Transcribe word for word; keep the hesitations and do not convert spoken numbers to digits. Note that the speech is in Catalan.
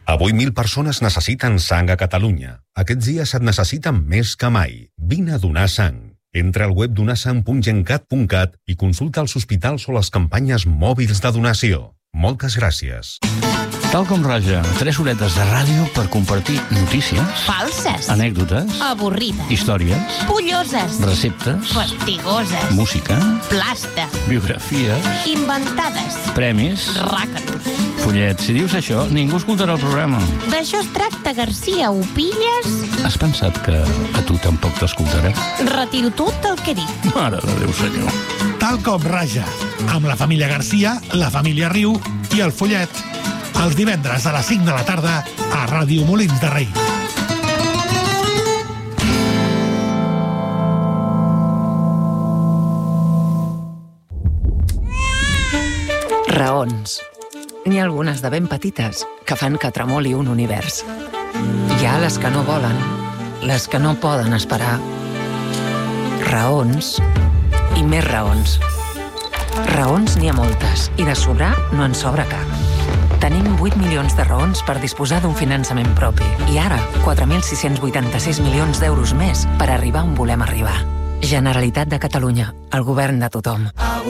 Avui mil persones necessiten sang a Catalunya. Aquests dies et necessiten més que mai. Vine a donar sang. Entra al web donar sang punt gencat punt cat i consulta els hospitals o les campanyes mòbils de donació. Moltes gràcies. Tal com raja, tres horetes de ràdio per compartir notícies, falses, anècdotes, avorrides, històries, polloses, receptes, fastigoses, música, plasta, biografies, inventades, premis, ràcatos. Follet, si dius això, ningú escoltarà el programa. D'això es tracta, Garcia, ho pilles? Has pensat que a tu tampoc t'escoltaré? Retiro tot el que dic. Mare de Déu, senyor. Tal com raja, amb la família Garcia, la família Riu i el Follet. Els divendres a les cinc de la tarda a Ràdio Molins de Rei. Raons. N'hi ha algunes de ben petites que fan que tremoli un univers. Hi ha les que no volen, les que no poden esperar. Raons i més raons. Raons n'hi ha moltes i de sobrar no en sobra cap. Tenim vuit milions de raons per disposar d'un finançament propi i ara quatre mil sis-cents vuitanta-sis milions d'euros més per arribar on volem arribar. Generalitat de Catalunya, el govern de tothom.